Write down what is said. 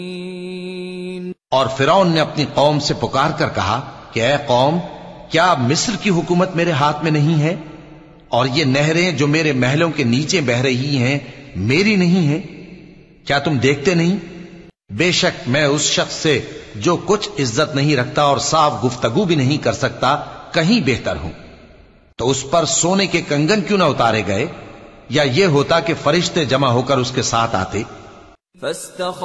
और फिरौन ने अपनी कौम से पुकार कर कहा कि ऐ कौम, क्या मिस्र की हुकूमत मेरे हाथ में नहीं है और ये नहरें जो मेरे महलों के नीचे बह रही हैं मेरी नहीं है? क्या तुम देखते नहीं? बेशक मैं उस शख्स से जो कुछ इज्जत नहीं रखता और साफ गुफ्तगू भी नहीं कर सकता कहीं बेहतर हूं। तो उस पर सोने के कंगन क्यों ना उतारे गए, या यह होता कि फरिश्ते जमा होकर उसके साथ आते।